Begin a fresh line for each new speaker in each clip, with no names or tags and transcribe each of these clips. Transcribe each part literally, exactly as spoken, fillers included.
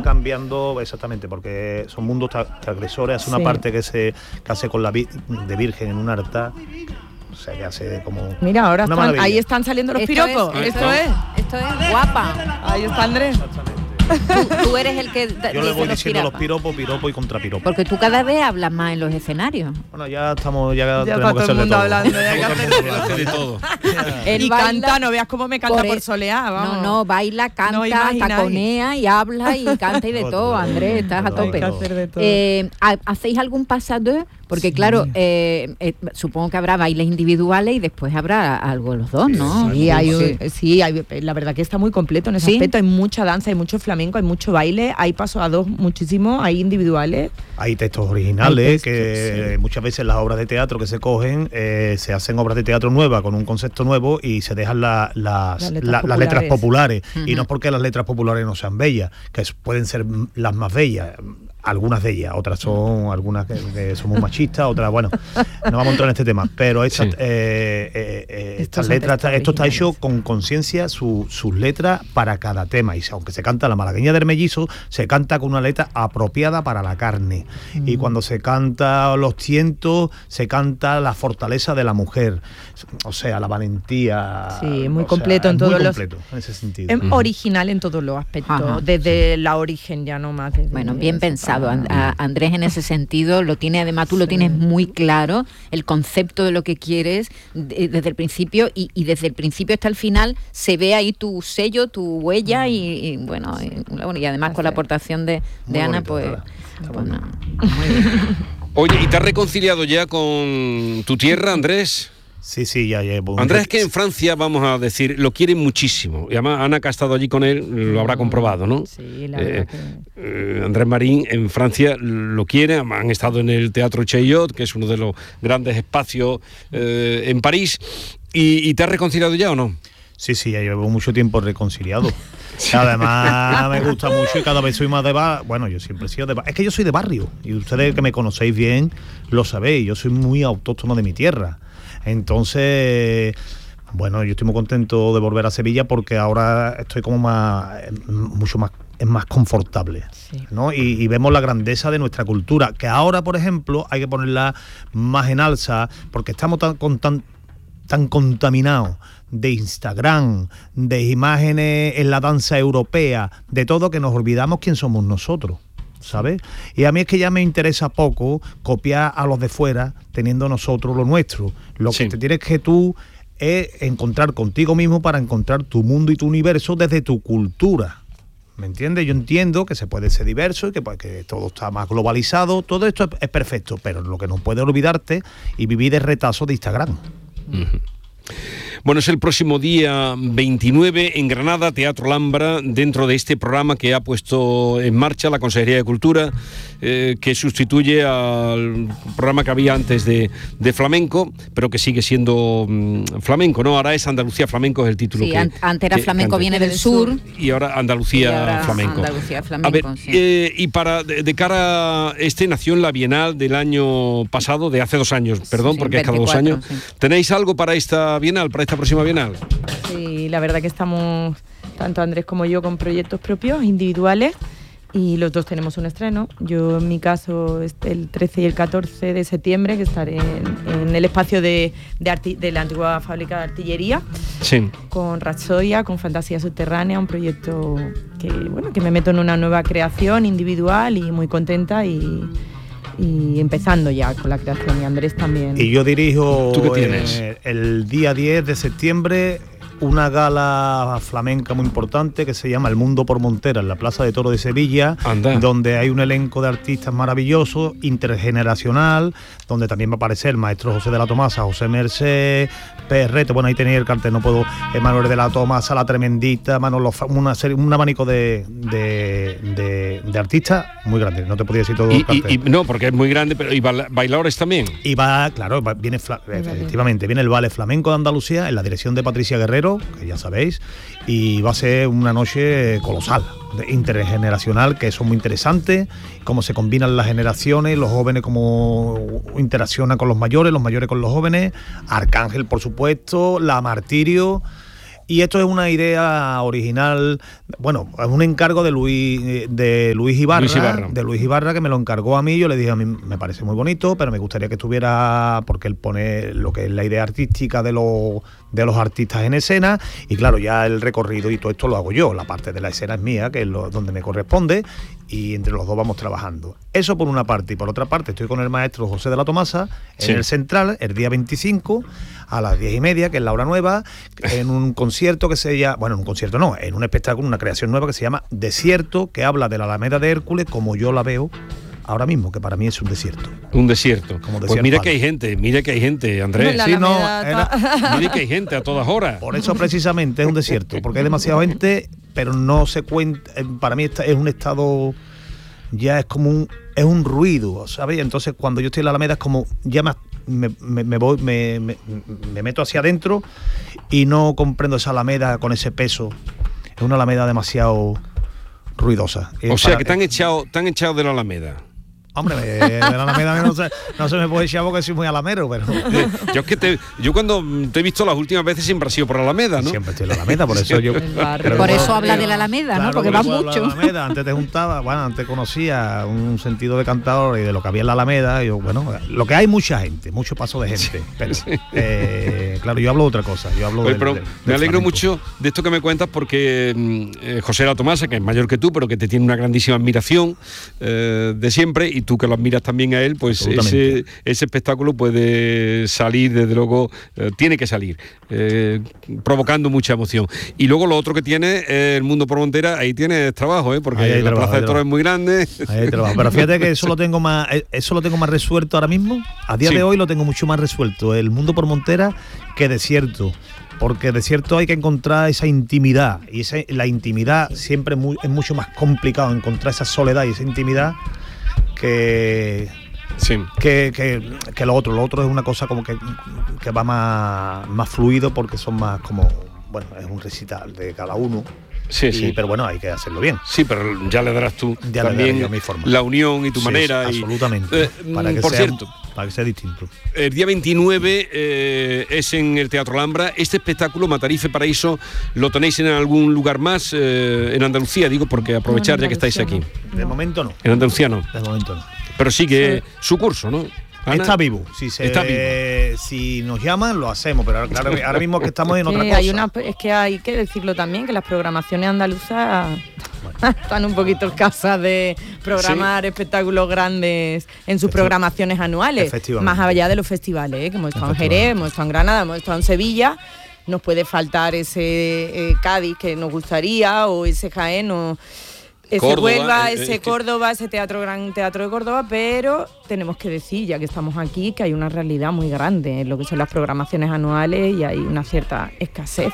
cambiando exactamente, porque son mundos tra- transgresores. Hace una
Sí.
parte que se que hace con la vi- de Virgen en un altar. O sea, que hace como...
Mira, ahora
una
están,
maravilla.
ahí están saliendo los
Esto
piropos.
es,
Esto es.
Esto es guapa.
Ahí está Andrés.
Exactamente.
Tú, tú eres el que da-
Yo le
dice
voy
los
diciendo los
piropos.
piropos, piropo y contrapiropo.
Porque tú cada vez hablas más en los escenarios.
Bueno, ya estamos, ya,
Ya
tenemos
está
que
todo el
hacer de
mundo
todo.
hablando, ya hay que
Todo el
hacer
mundo
Hace
hablando.
de todo.
Él
Y
baila-
canta, no veas cómo me canta
por
por,
e-
soleá, vamos.
No, no, baila, canta,
No imagináis.
taconea y habla y canta y de
Todo,
todo,
todo.
Andrés, estás a
Todo,
tope.
Hay que hacer de todo.
Eh, ¿ha- ¿Hacéis algún pasador? Porque
Sí.
claro, eh, eh, supongo que habrá bailes individuales y después habrá algo los dos, ¿no?
Sí, hay un-
Sí.
sí, hay- la verdad que está muy completo en ese
¿Sí?
aspecto. Hay mucha danza, hay mucho flamenco, hay mucho baile, hay paso a dos muchísimo, hay individuales.
Hay textos originales,
Hay textos,
que
sí.
muchas veces las obras de teatro que se cogen, eh, se hacen obras de teatro nuevas con un concepto nuevo y se dejan la- las,
Las letras
la- las letras
populares.
populares. Y no es porque las letras populares no sean bellas, que es- pueden ser m- las más bellas. Algunas de ellas, otras son algunas que, que son muy machistas, otras, bueno, no vamos a entrar en este tema, pero estas,
Sí.
eh, eh, eh,
Estos
estas
son
letras,
textos
esto está hecho
originales.
con conciencia, su- sus letras para cada tema. Y si- aunque se canta la malagueña del mellizo, se canta con una letra apropiada para la carne.
Mm.
Y cuando se canta los tientos, se canta la fortaleza de la mujer, o sea, la valentía.
Sí, muy
o sea,
completo en
es
todos
muy
los-
completo en ese sentido.
Es original en todos los aspectos,
Ajá.
desde la origen ya no más. desde
Bueno, bien
esa
pensado.
parte.
And- a- Andrés en ese sentido lo tiene, además tú lo tienes muy claro, el concepto de lo que quieres de- desde el principio y, y desde el principio hasta el final se ve ahí tu sello, tu huella y, y, bueno, y, bueno, y además con la aportación de, de
Muy
Ana,
bonito,
pues...
¿verdad? Está
pues
bueno.
nada, muy bien.
Oye, ¿y te has reconciliado ya con tu tierra, Andrés?
Sí, sí, ya llevo.
Andrés, es que en Francia, vamos a decir, lo quieren muchísimo. Y además, Ana, que ha estado allí con él, lo habrá comprobado, ¿no?
Sí, la
Eh,
verdad que...
eh, Andrés Marín en Francia lo quiere, han estado en el Teatro Chaillot, que es uno de los grandes espacios eh, en París. ¿Y, ¿Y te has reconciliado ya o no?
Sí, sí, ya llevo mucho tiempo reconciliado. Además me gusta mucho y cada vez soy más de barrio. Bueno, yo siempre he sido de barrio. Es que yo soy de barrio y ustedes que me conocéis bien lo sabéis. Yo soy muy autóctono de mi tierra. Entonces, bueno, yo estoy muy contento de volver a Sevilla porque ahora estoy como más, mucho más, es más confortable,
Sí.
¿no? Y, y vemos la grandeza de nuestra cultura, que ahora, por ejemplo, hay que ponerla más en alza porque estamos tan, con tan, tan contaminados de Instagram, de imágenes en la danza europea, de todo, que nos olvidamos quién somos nosotros, ¿sabes? Y a mí es que ya me interesa poco copiar a los de fuera teniendo nosotros lo nuestro. Lo
Sí.
que te tienes que tú es encontrar contigo mismo para encontrar tu mundo y tu universo desde tu cultura. ¿Me entiendes? Yo entiendo que se puede ser diverso y que, pues, que todo está más globalizado, todo esto es, es perfecto, pero lo que no puedes olvidarte y vivir de retazo de Instagram.
Bueno, es el próximo día veintinueve en Granada, Teatro Alhambra, dentro de este programa que ha puesto en marcha la Consejería de Cultura, eh, que sustituye al programa que había antes de, de flamenco, pero que sigue siendo mm, flamenco, ¿no? Ahora es Andalucía Flamenco, es el título
Sí,
que...
an- antes era
que-
Flamenco
que
viene
antes.
del sur.
Y ahora Andalucía
Y ahora
Flamenco.
Andalucía
A
Flamenco,
ver,
sí.
eh, y para de, de cara a este nació en la Bienal del año pasado, de hace dos años, perdón,
Sí,
porque es cada dos años.
veinticuatro, sí.
¿Tenéis algo para esta Bienal, para esta próxima Bienal?
Sí, la verdad que estamos, tanto Andrés como yo, con proyectos propios, individuales, y los dos tenemos un estreno. Yo, en mi caso, este, el trece y el catorce de septiembre, que estaré en, en el espacio de, de, arti- de la antigua fábrica de artillería,
Sí.
con Ratsoya, con Fantasía Subterránea, un proyecto que, bueno, que me meto en una nueva creación individual y muy contenta y, y empezando ya con la creación, y Andrés también.
Y yo dirijo
¿Tú qué tienes?
eh, el día diez de septiembre una gala flamenca muy importante que se llama El Mundo por Montera, en la Plaza de Toro de Sevilla,
Anda.
donde hay un elenco de artistas maravillosos, intergeneracional, donde también va a aparecer el maestro José de la Tomasa, José Merced, Perrete, bueno, ahí tenéis el cartel, no puedo, Manuel de la Tomasa, La Tremendita, Manolo, Fa- una serie, un abanico de, de, de, de artistas muy grande, no te podía decir todo
Y,
el cartel.
y- y- no, porque es muy grande, pero y baila- bailadores también.
Y va, claro, va- viene fla- efectivamente, viene el Ballet Flamenco de Andalucía en la dirección de Patricia Guerrero, que ya sabéis, y va a ser una noche colosal, de- intergeneracional, que eso es muy interesante, cómo se combinan las generaciones, los jóvenes cómo interaccionan con los mayores, los mayores con los jóvenes, Arcángel, por supuesto, La Martirio. Y esto es una idea original bueno, es un encargo de Luis de Luis Ibarra,
Luis Ibarra,
de Luis Ibarra, que me lo encargó a mí. Yo le dije, a mí me parece muy bonito, pero me gustaría que estuviera, porque él pone lo que es la idea artística de los de los artistas en escena, y claro, ya el recorrido y todo esto lo hago yo, la parte de la escena es mía, que es lo, donde me corresponde, y entre los dos vamos trabajando. Eso por una parte, y por otra parte estoy con el maestro José de la Tomasa en sí. el Central, el día veinticinco, a las diez y media, que es la hora nueva, en un concierto que se llama, bueno, en un concierto no, en un espectáculo, una creación nueva que se llama Desierto, que habla de la Alameda de Hércules como yo la veo ahora mismo, que para mí es un desierto.
Un desierto. Como pues mira que hay gente, mira que hay gente, Andrés.
Sí, no, era...
mira que hay gente a todas horas.
Por eso precisamente es un desierto, porque hay demasiada gente, pero no se cuenta, para mí es un estado, ya es como un, es un ruido, ¿sabes? Entonces cuando yo estoy en la Alameda es como, ya me, me, me, me voy, me, me, me meto hacia adentro y no comprendo esa Alameda con ese peso. Es una Alameda demasiado ruidosa.
O eh, sea para, que te han echado, te han echado de la Alameda.
Hombre, de la Alameda no se, no se me puede echar porque soy muy alamero, pero...
Yo es que te, yo cuando te he visto las últimas veces siempre ha sido por la Alameda, ¿no?
Siempre estoy en la Alameda, por eso yo...
Por eso habla de la Alameda,
claro,
¿no? Porque va mucho.
Alameda, antes te juntaba, bueno, antes conocía un sentido de cantador y de lo que había en la Alameda, y yo, bueno, lo que hay mucha gente, mucho paso de gente, sí, pero, sí. Eh, claro, yo hablo de otra cosa, yo hablo
Oye,
del,
pero
del,
me
del
alegro
flamenco.
mucho de esto que me cuentas porque eh, José de la Tomasa, que es mayor que tú, pero que te tiene una grandísima admiración eh, de siempre, y tú que lo admiras también a él, pues ese, ese espectáculo puede salir, desde luego, eh, tiene que salir, eh, provocando mucha emoción. Y luego lo otro que tiene eh, el Mundo por Montera, ahí tienes trabajo, ¿eh? Porque la trabajo, Plaza de Toros es muy grande.
Ahí hay trabajo. Pero fíjate que eso lo tengo más, eso lo tengo más resuelto ahora mismo. A día sí. de hoy lo tengo mucho más resuelto, el Mundo por Montera, que Desierto. Porque Desierto hay que encontrar esa intimidad, y esa, la intimidad siempre muy, es mucho más complicado encontrar esa soledad y esa intimidad que, sí. que, que, que lo otro. Lo otro es una cosa como que, que va más, más fluido, porque son más como, bueno, es un recital de cada uno.
Sí,
y,
sí.
Pero bueno, hay que hacerlo bien.
Sí, pero ya le darás tú
ya
también
le mi forma.
La unión y tu sí, manera.
Sí, absolutamente.
Y, eh,
para que
por
sea,
cierto,
para que sea distinto.
El día veintinueve eh, es en el Teatro Alhambra. Este espectáculo, Matarife Paraíso, ¿lo tenéis en algún lugar más eh, en Andalucía? Digo, porque aprovechar no, ya que estáis aquí.
No. De momento no.
En Andalucía no.
De momento no.
Pero sigue sí. su curso, ¿no? Ana.
Está vivo. Si se,
Está vivo.
Si nos llaman, lo hacemos, pero claro, ahora mismo que estamos en otra
sí,
cosa.
Hay una, es que hay que decirlo también, que las programaciones andaluzas bueno. están un poquito escasas de programar sí. espectáculos grandes en sus programaciones anuales, más allá de los festivales, ¿eh? Que hemos estado en Jerez, hemos estado en Granada, hemos estado en Sevilla. Nos puede faltar ese eh, Cádiz que nos gustaría, o ese Jaén, o... Ese Córdoba, Huelva, eh, ese eh, Córdoba, ese teatro Gran Teatro de Córdoba, pero tenemos que decir, ya que estamos aquí, que hay una realidad muy grande en lo que son las programaciones anuales y hay una cierta escasez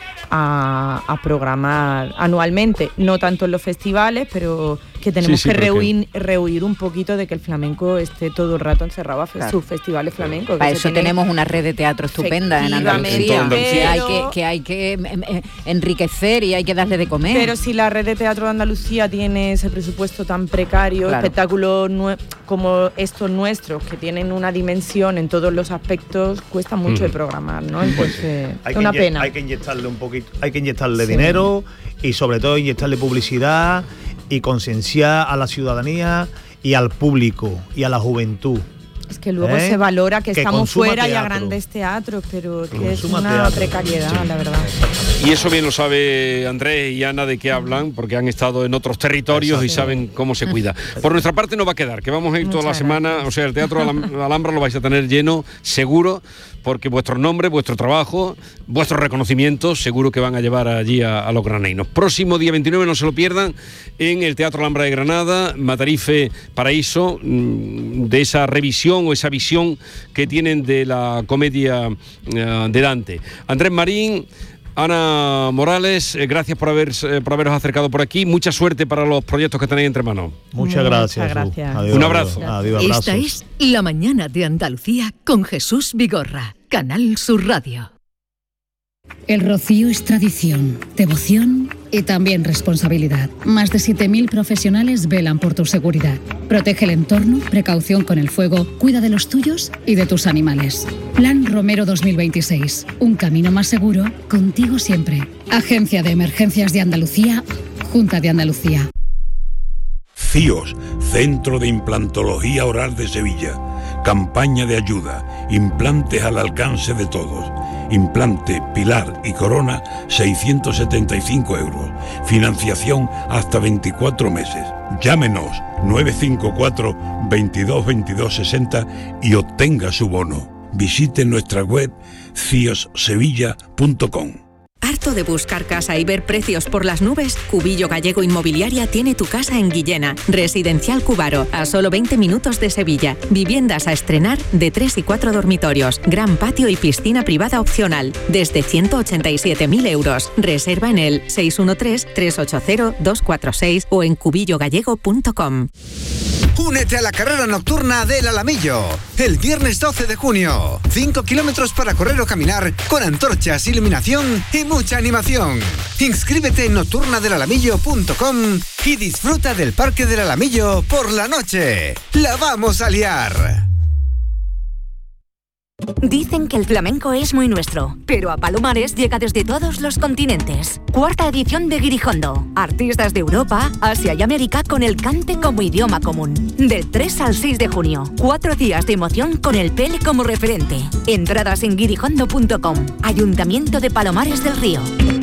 a, a programar anualmente, no tanto en los festivales, pero que tenemos sí, sí, que rehuir, rehuir un poquito de que el flamenco esté todo el rato encerrado a claro. sus festivales flamencos.
Para eso tiene... tenemos una red de teatro estupenda en Andalucía,
pero...
que hay que, que hay que enriquecer y hay que darle de comer.
Pero si la red de teatro de Andalucía tiene ese presupuesto tan precario, claro. espectáculos nue- como estos nuestros, que tienen una dimensión en todos los aspectos, cuesta mucho mm. de programar, ¿no? Entonces,
hay
es una
inye-
pena.
Hay que inyectarle un poquito, hay que inyectarle sí. dinero y sobre todo inyectarle publicidad y concienciar a la ciudadanía y al público y a la juventud.
Es que luego
¿Eh?
se valora que, que estamos fuera teatro. Y a grandes teatros, pero que, que es una teatro. Precariedad, sí. la verdad.
Y eso bien lo sabe Andrés y Ana de qué hablan, porque han estado en otros territorios. Exacto. Y saben cómo se cuida. Por nuestra parte no va a quedar, que vamos a ir Muchas toda la semana, gracias. O sea, el Teatro Alhambra lo vais a tener lleno, seguro, porque vuestro nombre, vuestro trabajo, vuestros reconocimientos, seguro que van a llevar allí a, a los granadinos. Próximo día veintinueve, no se lo pierdan, en el Teatro Alhambra de Granada, Matarife Paraíso, de esa revisión o esa visión que tienen de la comedia uh, de Dante. Andrés Marín, Ana Morales, eh, gracias por, haber, eh, por haberos acercado por aquí. Mucha suerte para los proyectos que tenéis entre manos.
Muchas gracias.
Muchas gracias.
Adiós,
un abrazo.
Adiós,
Esta es La Mañana de Andalucía con Jesús Vigorra, Canal Sur Radio.
El rocío es tradición, devoción y también responsabilidad. Más de siete mil profesionales velan por tu seguridad. Protege el entorno, precaución con el fuego, cuida de los tuyos y de tus animales. Plan Romero dos mil veintiséis. Un camino más seguro, contigo siempre. Agencia de Emergencias de Andalucía, Junta de Andalucía.
C I O S, Centro de Implantología Oral de Sevilla. Campaña de ayuda. Implantes al alcance de todos. Implante, pilar y corona, seiscientos setenta y cinco euros. Financiación hasta veinticuatro meses. Llámenos nueve cinco cuatro, veintidós, veintidós, sesenta y obtenga su bono. Visite nuestra web cios sevilla punto com.
¿Harto de buscar casa y ver precios por las nubes? Cubillo Gallego Inmobiliaria tiene tu casa en Guillena. Residencial Cubaro, a solo veinte minutos de Sevilla. Viviendas a estrenar de tres y cuatro dormitorios. Gran patio y piscina privada opcional. Desde ciento ochenta y siete mil euros. Reserva en el seis uno tres, tres ocho cero, dos cuatro seis o en cubillo gallego punto com.
Únete a la carrera nocturna del Alamillo, el viernes doce de junio. cinco kilómetros para correr o caminar, con antorchas, iluminación y mucha animación. Inscríbete en nocturna del alamillo punto com y disfruta del Parque del Alamillo por la noche. ¡La vamos a liar!
Dicen que el flamenco es muy nuestro, pero a Palomares llega desde todos los continentes. Cuarta edición de Guirijondo. Artistas de Europa, Asia y América con el cante como idioma común. Del tres al seis de junio. Cuatro días de emoción con el P L como referente. Entradas en guirijondo punto com. Ayuntamiento de Palomares del Río.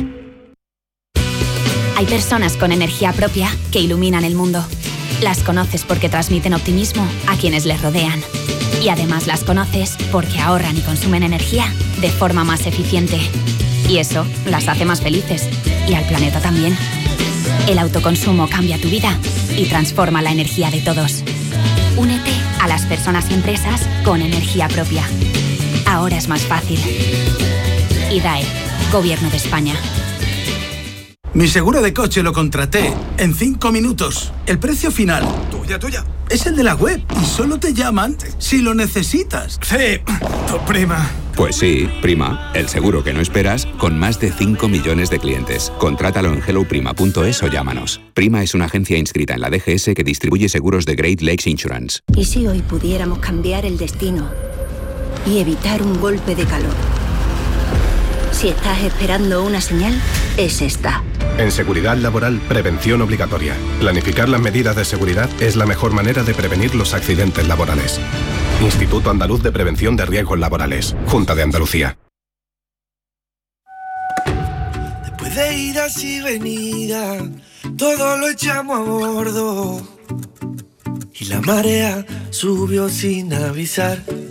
Hay personas con energía propia que iluminan el mundo. Las conoces porque transmiten optimismo a quienes les rodean. Y además las conoces porque ahorran y consumen energía de forma más eficiente. Y eso las hace más felices. Y al planeta también. El autoconsumo cambia tu vida y transforma la energía de todos. Únete a las personas y empresas con energía propia. Ahora es más fácil. I D A E, Gobierno de España.
Mi seguro de coche lo contraté en cinco minutos. El precio final, tuya, tuya, es el de la web y solo te llaman si lo necesitas. Sí, tu prima.
Pues sí, Prima, el seguro que no esperas con más de cinco millones de clientes. Contrátalo en hello prima punto es o llámanos. Prima es una agencia inscrita en la D G S que distribuye seguros de Great Lakes Insurance.
¿Y si hoy pudiéramos cambiar el destino y evitar un golpe de calor? Si estás esperando una señal, es esta.
En seguridad laboral, prevención obligatoria. Planificar las medidas de seguridad es la mejor manera de prevenir los accidentes laborales. Instituto Andaluz de Prevención de Riesgos Laborales. Junta de Andalucía.
Después de idas y venidas, todo lo echamos a bordo. Y la marea subió sin avisar.